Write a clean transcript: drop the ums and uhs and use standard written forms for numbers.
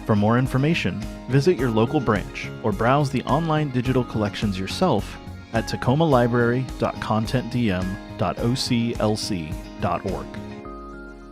For more information, visit your local branch or browse the online digital collections yourself at tacomalibrary.contentdm.oclc.org.